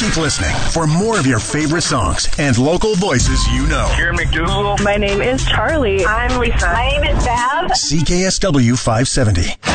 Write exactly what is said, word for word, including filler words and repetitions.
Keep listening for more of your favorite songs and local voices you know. Here, McDougal. My name is Charlie. I'm Lisa. My name is Bev. C K S W five seventy.